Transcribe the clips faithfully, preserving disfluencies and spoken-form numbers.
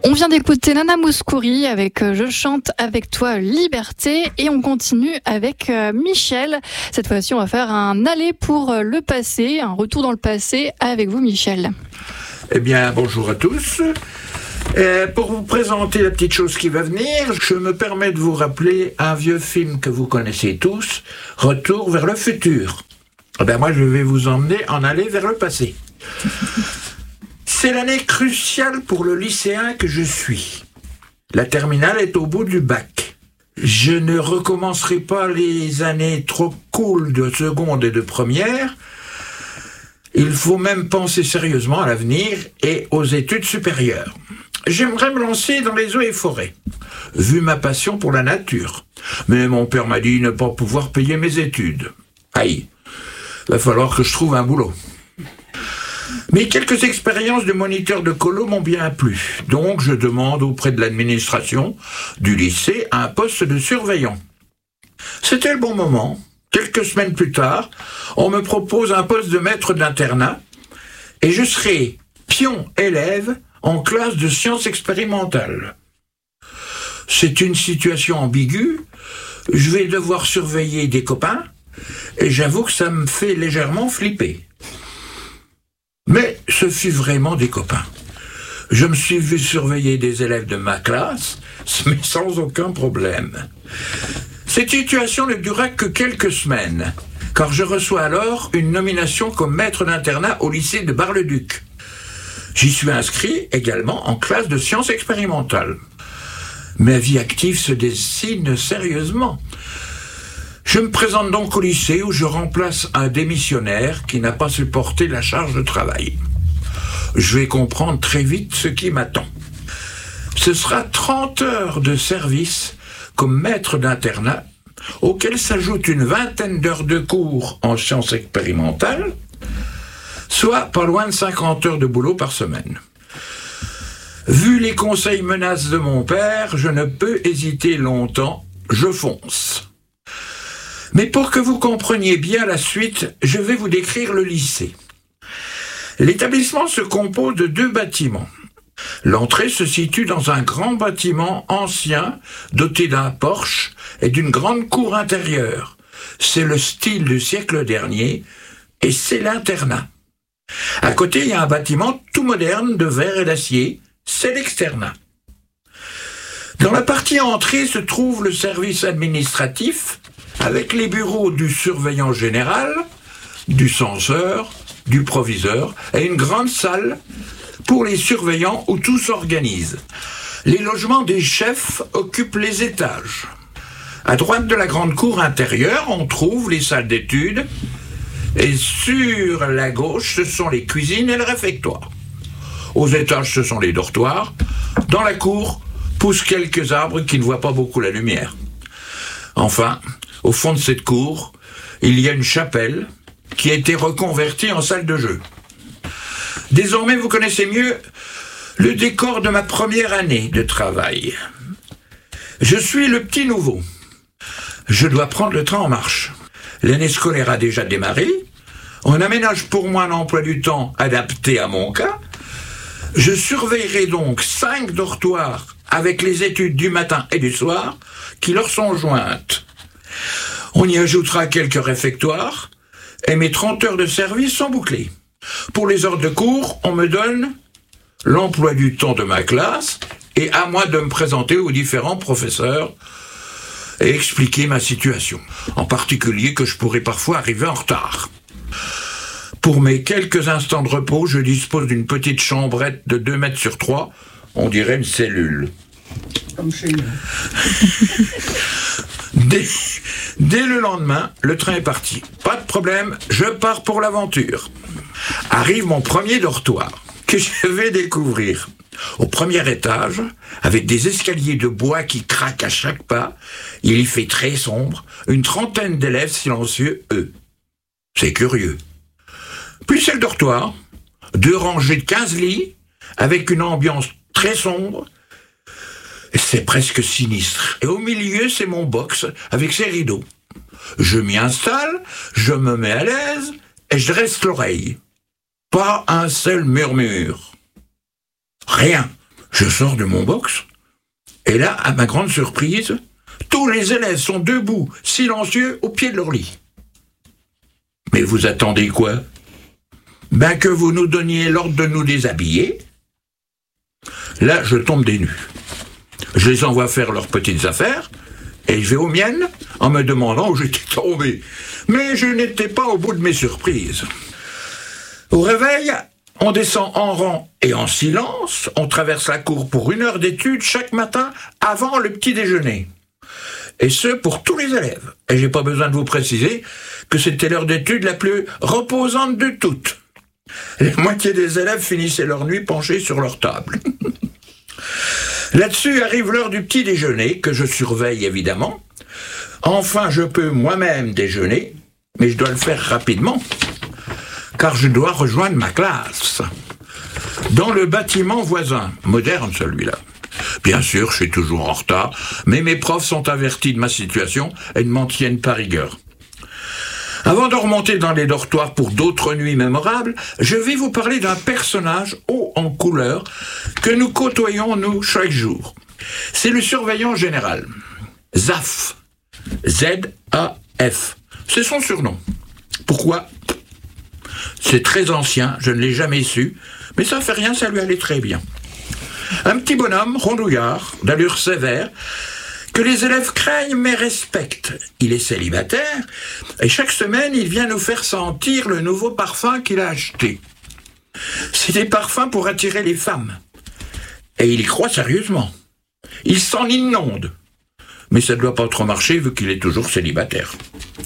On vient d'écouter Nana Mouskouri avec euh, Je chante avec toi Liberté et on continue avec euh, Michel. Cette fois-ci, on va faire un aller pour euh, le passé, un retour dans le passé avec vous, Michel. Eh bien, bonjour à tous. Euh, pour vous présenter la petite chose qui va venir, je me permets de vous rappeler un vieux film que vous connaissez tous, Retour vers le futur. Eh bien, moi, je vais vous emmener en aller vers le passé. C'est l'année cruciale pour le lycéen que je suis. La terminale est au bout du bac. Je ne recommencerai pas les années trop cool de seconde et de première. Il faut même penser sérieusement à l'avenir et aux études supérieures. J'aimerais me lancer dans les eaux et forêts, vu ma passion pour la nature. Mais mon père m'a dit ne pas pouvoir payer mes études. Aïe, va falloir que je trouve un boulot. Mais quelques expériences de moniteur de colo m'ont bien plu. Donc je demande auprès de l'administration du lycée un poste de surveillant. C'était le bon moment. Quelques semaines plus tard, on me propose un poste de maître d'internat et je serai pion élève en classe de sciences expérimentales. C'est une situation ambiguë. Je vais devoir surveiller des copains et j'avoue que ça me fait légèrement flipper. Mais ce fut vraiment des copains. Je me suis vu surveiller des élèves de ma classe, mais sans aucun problème. Cette situation ne dura que quelques semaines, car je reçois alors une nomination comme maître d'internat au lycée de Bar-le-Duc. J'y suis inscrit également en classe de sciences expérimentales. Ma vie active se dessine sérieusement. Je me présente donc au lycée où je remplace un démissionnaire qui n'a pas supporté la charge de travail. Je vais comprendre très vite ce qui m'attend. Ce sera trente heures de service comme maître d'internat, auquel s'ajoute une vingtaine d'heures de cours en sciences expérimentales, soit pas loin de cinquante heures de boulot par semaine. Vu les conseils menaces de mon père, je ne peux hésiter longtemps, je fonce. Mais pour que vous compreniez bien la suite, je vais vous décrire le lycée. L'établissement se compose de deux bâtiments. L'entrée se situe dans un grand bâtiment ancien, doté d'un porche et d'une grande cour intérieure. C'est le style du siècle dernier et c'est l'internat. À côté, il y a un bâtiment tout moderne de verre et d'acier, c'est l'externat. Dans la partie entrée se trouve le service administratif, avec les bureaux du surveillant général, du censeur, du proviseur et une grande salle pour les surveillants où tout s'organise. Les logements des chefs occupent les étages. À droite de la grande cour intérieure, on trouve les salles d'études et sur la gauche, ce sont les cuisines et le réfectoire. Aux étages, ce sont les dortoirs. Dans la cour, poussent quelques arbres qui ne voient pas beaucoup la lumière. Enfin, au fond de cette cour, il y a une chapelle qui a été reconvertie en salle de jeu. Désormais, vous connaissez mieux le décor de ma première année de travail. Je suis le petit nouveau. Je dois prendre le train en marche. L'année scolaire a déjà démarré. On aménage pour moi un emploi du temps adapté à mon cas. Je surveillerai donc cinq dortoirs avec les études du matin et du soir qui leur sont jointes. On y ajoutera quelques réfectoires et mes trente heures de service sont bouclées. Pour les heures de cours, on me donne l'emploi du temps de ma classe et à moi de me présenter aux différents professeurs et expliquer ma situation. En particulier que je pourrais parfois arriver en retard. Pour mes quelques instants de repos, je dispose d'une petite chambrette de deux mètres sur trois, on dirait une cellule. Comme chez nous. Dès, dès le lendemain, le train est parti. Pas de problème, je pars pour l'aventure. Arrive mon premier dortoir, que je vais découvrir. Au premier étage, avec des escaliers de bois qui craquent à chaque pas, il y fait très sombre, une trentaine d'élèves silencieux, eux. C'est curieux. Puis c'est le dortoir, deux rangées de quinze lits, avec une ambiance très sombre. C'est presque sinistre. Et au milieu, c'est mon box, avec ses rideaux. Je m'y installe, je me mets à l'aise, et je dresse l'oreille. Pas un seul murmure. Rien. Je sors de mon box, et là, à ma grande surprise, tous les élèves sont debout, silencieux, au pied de leur lit. Mais vous attendez quoi? Ben que vous nous donniez l'ordre de nous déshabiller. Là, je tombe des nues. Je les envoie faire leurs petites affaires, et je vais aux miennes en me demandant où j'étais tombé. Mais je n'étais pas au bout de mes surprises. Au réveil, on descend en rang et en silence, on traverse la cour pour une heure d'études chaque matin avant le petit déjeuner. Et ce, pour tous les élèves. Et j'ai pas besoin de vous préciser que c'était l'heure d'études la plus reposante de toutes. La moitié des élèves finissaient leur nuit penchés sur leur table. Là-dessus arrive l'heure du petit déjeuner, que je surveille évidemment. Enfin, je peux moi-même déjeuner, mais je dois le faire rapidement, car je dois rejoindre ma classe. Dans le bâtiment voisin, moderne celui-là. Bien sûr, je suis toujours en retard, mais mes profs sont avertis de ma situation et ne m'en tiennent pas rigueur. Avant de remonter dans les dortoirs pour d'autres nuits mémorables, je vais vous parler d'un personnage haut en couleur que nous côtoyons, nous, chaque jour. C'est le surveillant général. Zaf. Z A F. C'est son surnom. Pourquoi? C'est très ancien, je ne l'ai jamais su, mais ça fait rien, ça lui allait très bien. Un petit bonhomme, rondouillard, d'allure sévère, que les élèves craignent mais respectent. Il est célibataire, et chaque semaine, il vient nous faire sentir le nouveau parfum qu'il a acheté. C'est des parfums pour attirer les femmes. Et il y croit sérieusement. Il s'en inonde. Mais ça ne doit pas trop marcher vu qu'il est toujours célibataire.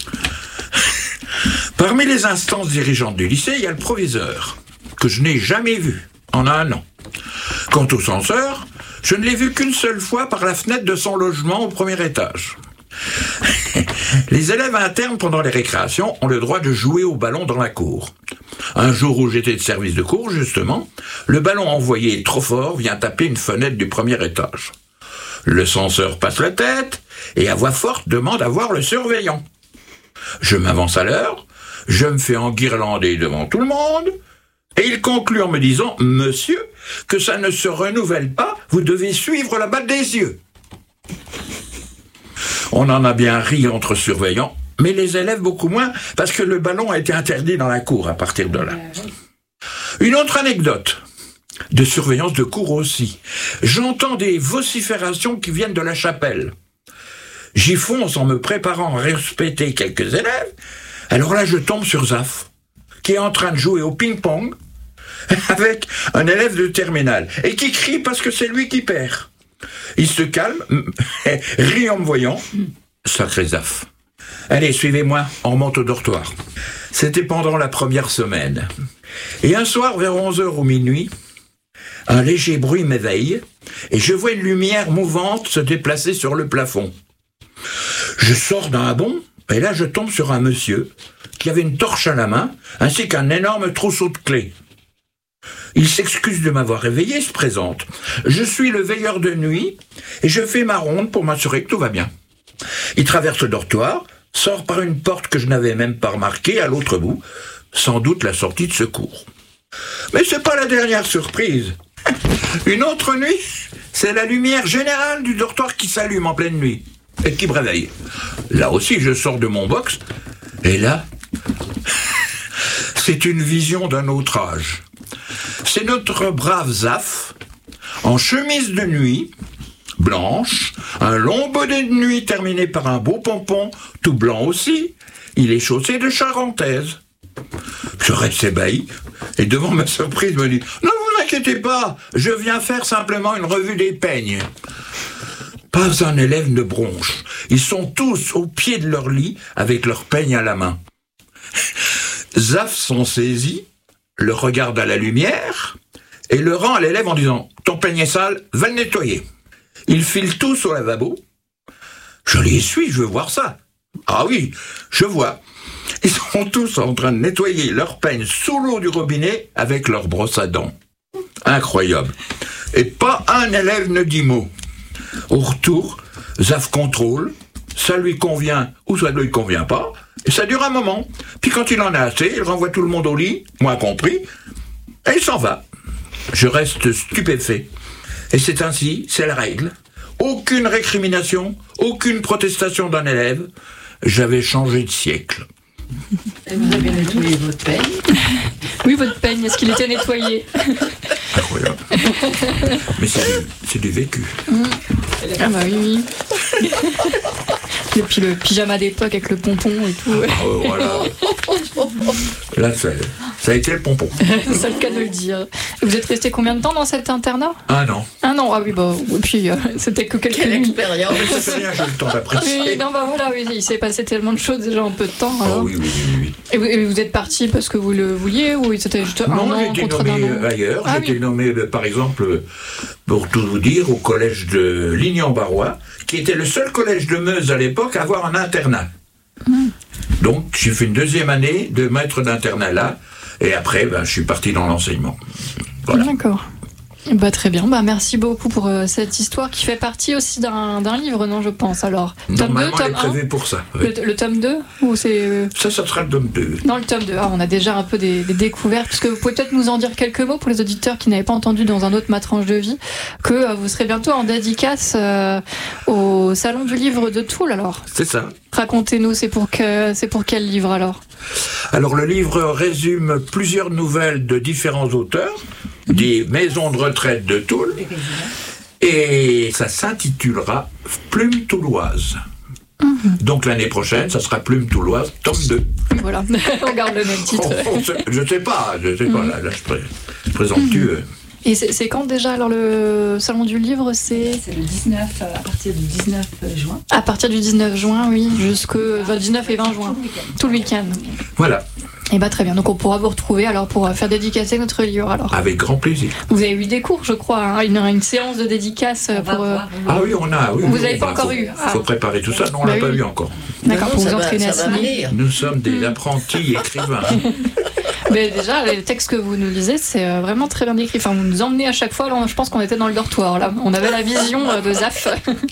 Parmi les instances dirigeantes du lycée, il y a le proviseur, que je n'ai jamais vu en un an. Quant au censeur, je ne l'ai vu qu'une seule fois par la fenêtre de son logement au premier étage. Les élèves internes, pendant les récréations, ont le droit de jouer au ballon dans la cour. Un jour où j'étais de service de cours, justement, le ballon envoyé trop fort vient taper une fenêtre du premier étage. Le censeur passe la tête et à voix forte demande à voir le surveillant. Je m'avance à l'heure, je me fais enguirlander devant tout le monde, et il conclut en me disant « Monsieur, que ça ne se renouvelle pas, vous devez suivre la balle des yeux. » On en a bien ri entre surveillants, mais les élèves beaucoup moins, parce que le ballon a été interdit dans la cour à partir de là. Une autre anecdote, de surveillance de cours aussi. J'entends des vociférations qui viennent de la chapelle. J'y fonce en me préparant à respecter quelques élèves. Alors là, je tombe sur Zaf, qui est en train de jouer au ping-pong avec un élève de terminale et qui crie parce que c'est lui qui perd. Il se calme, rit en me voyant. Sacré Zaf. Allez, suivez-moi, on remonte au dortoir. C'était pendant la première semaine. Et un soir, vers onze heures ou minuit, un léger bruit m'éveille et je vois une lumière mouvante se déplacer sur le plafond. Je sors d'un bond et là je tombe sur un monsieur qui avait une torche à la main ainsi qu'un énorme trousseau de clés. Il s'excuse de m'avoir réveillé et se présente. Je suis le veilleur de nuit et je fais ma ronde pour m'assurer que tout va bien. Il traverse le dortoir, sort par une porte que je n'avais même pas remarquée à l'autre bout, sans doute la sortie de secours. Mais c'est pas la dernière surprise. Une autre nuit, c'est la lumière générale du dortoir qui s'allume en pleine nuit et qui me réveille. Là aussi, je sors de mon box et là, c'est une vision d'un autre âge. C'est notre brave Zaf, en chemise de nuit, blanche, un long bonnet de nuit terminé par un beau pompon, tout blanc aussi. Il est chaussé de charentaise. Je reste ébahi, et devant ma surprise, me dit « Ne vous inquiétez pas, je viens faire simplement une revue des peignes. » Pas un élève ne bronche. Ils sont tous au pied de leur lit, avec leurs peignes à la main. Zaf sont saisis, le regarde à la lumière, et le rend à l'élève en disant « Ton peigne est sale, va le nettoyer. » Ils filent tous au lavabo. Je les suis, je veux voir ça. Ah oui, je vois. Ils sont tous en train de nettoyer leur peigne sous l'eau du robinet avec leur brosse à dents. Incroyable. Et pas un élève ne dit mot. Au retour, Zaf contrôle, ça lui convient ou ça ne lui convient pas, et ça dure un moment. Puis quand il en a assez, il renvoie tout le monde au lit, moi compris, et il s'en va. Je reste stupéfait. Et c'est ainsi, c'est la règle. Aucune récrimination, aucune protestation d'un élève. J'avais changé de siècle. Et vous avez nettoyé votre peigne? Oui, votre peigne, est-ce qu'il était nettoyé? Incroyable. Mais c'est du, c'est du vécu. Mmh. Ah bah oui, oui. Et puis le pyjama d'époque avec le pompon et tout. Oh, voilà. Là, ça, ça a été le pompon. C'est le cas de le dire. Vous êtes resté combien de temps dans cet internat? Un an. Un an, ah oui, bah, et puis euh, c'était que quelques Quelle minutes. expérience! Mais ça fait rien, j'ai le temps d'apprécier. Oui, non, bah voilà, oui, il s'est passé tellement de choses déjà en peu de temps. Alors. Oh oui, oui, oui, oui. Et, vous, et vous êtes parti parce que vous le vouliez ou c'était juste un Non, an, j'ai été contrat d'un nommé an? ailleurs. Ah, j'ai été oui. nommé, par exemple, pour tout vous dire, au collège de Lignan-Barrois, qui était le seul collège de Meuse à l'époque à avoir un internat. Mm. Donc, j'ai fait une deuxième année de maître d'internat là, et après, ben, je suis parti dans l'enseignement. Voilà. D'accord. Bah, très bien, bah, merci beaucoup pour euh, cette histoire qui fait partie aussi d'un, d'un livre, non, je pense, alors. Tome Normalement, deux, elle est tome un? prévue pour ça. Oui. Le, le tome deux ou c'est... euh... Ça, ça sera le tome deux. Dans le tome deux, ah, on a déjà un peu des, des découvertes, parce que vous pouvez peut-être nous en dire quelques mots pour les auditeurs qui n'avaient pas entendu dans un autre Ma Tranche de Vie, que euh, vous serez bientôt en dédicace euh, au Salon du Livre de Toul, alors. C'est ça. Racontez-nous, c'est pour, que, c'est pour quel livre, alors? Alors, le livre résume plusieurs nouvelles de différents auteurs, des maisons de retraite de Toul, et ça s'intitulera Plume touloise. Mmh. Donc l'année prochaine, ça sera Plume touloise, tome deux. Voilà, on garde le même titre. On, on sait, je sais pas, je sais pas, mmh. là, là je, pré, je présente tu. Euh. Et c'est, c'est quand déjà alors le salon du livre? C'est, c'est le dix-neuf, à partir du dix-neuf juin. À partir du dix-neuf juin, oui, jusqu'au dix-neuf et vingt juin. Tout le week-end. Tout le week-end. Voilà. Et bah très bien, donc on pourra vous retrouver alors pour faire dédicacer notre livre alors. Avec grand plaisir. Vous avez eu des cours, je crois, hein, une, une séance de dédicace on pour. Euh... Ah oui, on a. Oui, vous oui, n'avez pas va, encore faut, eu. Il faut ah. préparer tout ça, non, on bah l'a oui. pas eu encore. D'accord, non, pour vous va, entraîner à signer. Nous sommes des apprentis écrivains. Mais déjà, les textes que vous nous lisez, c'est vraiment très bien écrit. Enfin, vous nous emmenez à chaque fois. Là, je pense qu'on était dans le dortoir. Là, on avait la vision de Zaf.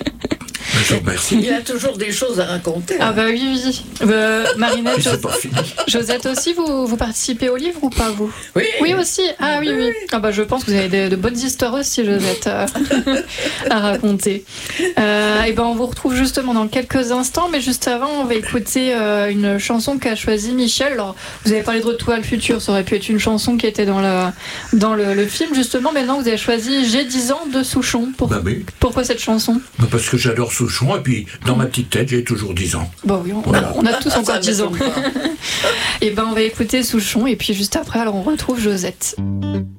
Merci. Il y a toujours des choses à raconter. Ah bah oui, oui. Euh, Marinette, c'est pas fini. Josette aussi, vous, vous participez au livre ou pas, vous? Oui. Oui aussi. Ah oui, oui. Ah bah je pense que vous avez de, de bonnes histoires aussi, Josette, euh, à raconter. Euh, et ben on vous retrouve justement dans quelques instants, mais juste avant, on va écouter euh, une chanson qu'a choisie Michel. Alors, vous avez parlé de Retour à le futur, ça aurait pu être une chanson qui était dans le dans le, le film justement. Maintenant, vous avez choisi J'ai dix ans de Souchon. Pour, bah oui. Pourquoi cette chanson? Bah parce que j'adore Souchon et puis dans ma petite tête j'ai toujours dix ans. Bon oui, on, voilà. on a tous encore dix ans. Et ben on va écouter Souchon et puis juste après alors on retrouve Josette.